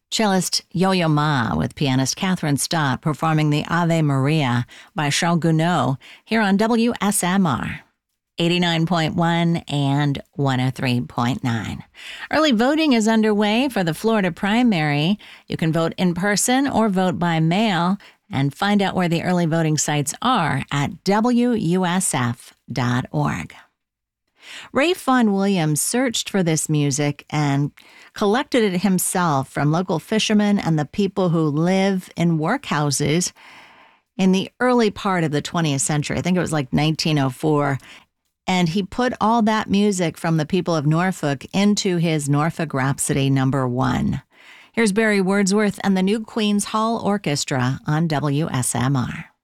Cellist Yo-Yo Ma with pianist Catherine Stott performing the Ave Maria by Charles Gounod here on WSMR. 89.1 and 103.9. Early voting is underway for the Florida primary. You can vote in person or vote by mail and find out where the early voting sites are at WUSF.org. Ralph Vaughan Williams searched for this music and collected it himself from local fishermen and the people who live in workhouses in the early part of the 20th century. I think it was like 1904. And he put all that music from the people of Norfolk into his Norfolk Rhapsody #1. Here's Barry Wordsworth and the New Queen's Hall Orchestra on WSMR.